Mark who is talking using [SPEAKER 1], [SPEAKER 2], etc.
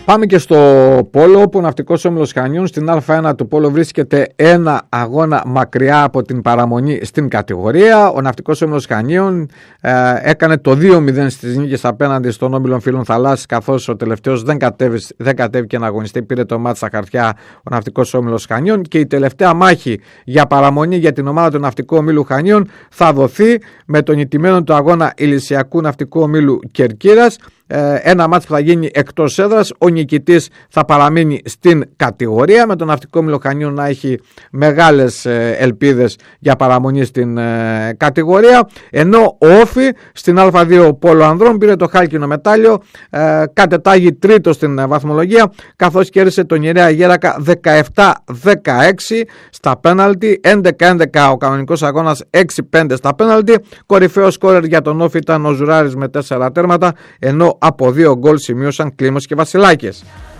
[SPEAKER 1] Πάμε και στο Πόλο, όπου ο Ναυτικός Όμιλος Χανίων στην Α1 του Πόλο βρίσκεται ένα αγώνα μακριά από την παραμονή στην κατηγορία. Ο Ναυτικός Όμιλος Χανίων έκανε το 2-0 στις νίκες απέναντι στον Όμιλο Φίλων Θαλάσσης, καθώς ο τελευταίος δεν κατέβηκε να αγωνιστεί, πήρε το μάτι στα χαρτιά ο Ναυτικός Όμιλος Χανίων, και η τελευταία μάχη για παραμονή για την ομάδα του Ναυτικού Ομίλου Χανίων θα δοθεί με τον ηττημένο του αγώνα Ηλυσιακού Ναυτικού Ομίλου Κερκύρας. Ένα μάτς που θα γίνει εκτός έδρας. Ο νικητής θα παραμείνει στην κατηγορία, με τον Ναυτικό Όμιλο Χανίων να έχει μεγάλες ελπίδες για παραμονή στην κατηγορία, ενώ ο Όφι στην Α2 Πόλο Ανδρών πήρε το χάλκινο μετάλλιο, κατετάγει τρίτο στην βαθμολογία, καθώς κέρδισε τον Ιερέα Γέρακα 17-16 στα πέναλτι, 11-11 ο κανονικός αγώνας, 6-5 στα πέναλτι. Κορυφαίο σκόρερ για τον Όφι ήταν ο Ζουράρης με 4 τέρματα, ενώ από 2 γκολ σημείωσαν Κλίμος και Βασιλάκης.